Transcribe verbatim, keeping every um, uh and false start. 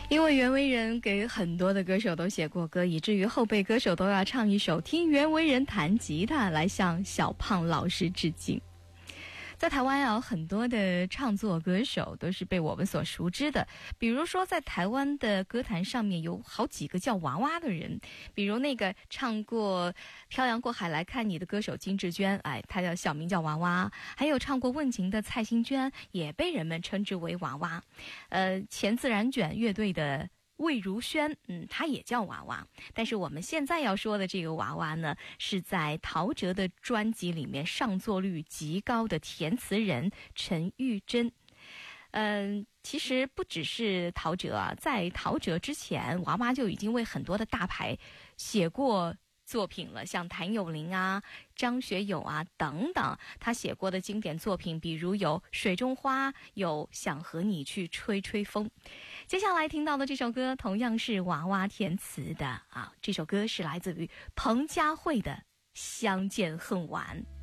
因为袁惟仁给很多的歌手都写过歌，以至于后辈歌手都要唱一首《听袁惟仁弹吉他》来向小胖老师致敬。在台湾有很多的唱作歌手都是被我们所熟知的，比如说在台湾的歌坛上面有好几个叫娃娃的人，比如那个唱过《漂洋过海来看你》的歌手金智娟，哎，她叫小名叫娃娃，还有唱过《问情》的蔡幸娟也被人们称之为娃娃。呃，前自然卷乐队的魏如萱，嗯，她也叫娃娃。但是我们现在要说的这个娃娃呢，是在陶喆的专辑里面上座率极高的填词人陈玉珍。嗯，其实不只是陶喆啊，在陶喆之前，娃娃就已经为很多的大牌写过作品了，像谭咏麟啊、张学友啊等等，他写过的经典作品，比如有《水中花》，有《想和你去吹吹风》。接下来听到的这首歌同样是娃娃填词的啊，这首歌是来自于彭佳慧的《相见恨晚》。